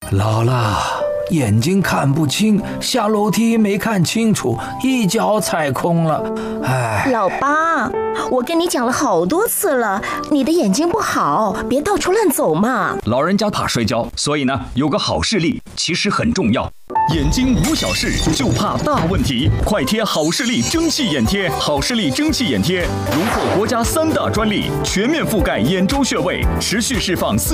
老了，眼睛看不清，下楼梯没看清楚，一脚踩空了。哎， 老八，我跟你讲了好多次了，你的眼睛不好，别到处乱走嘛。 老人家怕摔跤，所以呢，有个好视力其实很重要。眼睛无小事，就怕大问题。快贴好视力蒸汽眼贴，好视力蒸汽眼贴荣获国家3大专利，全面覆盖眼周穴位，持续释放